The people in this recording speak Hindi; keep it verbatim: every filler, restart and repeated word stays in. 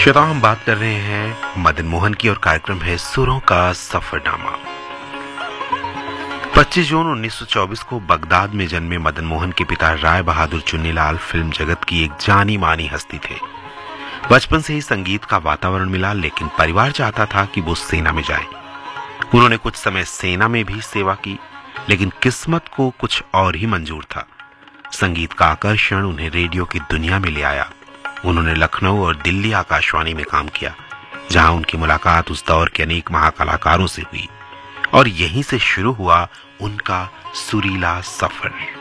श्रोताओं, हम बात कर रहे हैं मदन मोहन की और कार्यक्रम है सुरों का सफरनामा। पच्चीस जून उन्नीस सौ चौबीस को बगदाद में जन्मे मदन मोहन के पिता राय बहादुर चुन्नीलाल फिल्म जगत की एक जानी मानी हस्ती थे। बचपन से ही संगीत का वातावरण मिला, लेकिन परिवार चाहता था कि वो सेना में जाए। उन्होंने कुछ समय सेना में भी सेवा की, लेकिन किस्मत को कुछ और ही मंजूर था। संगीत का आकर्षण उन्हें रेडियो की दुनिया में ले आया। उन्होंने लखनऊ और दिल्ली आकाशवाणी में काम किया, जहां उनकी मुलाकात उस दौर के अनेक महाकलाकारों से हुई और यहीं से शुरू हुआ उनका सुरीला सफर।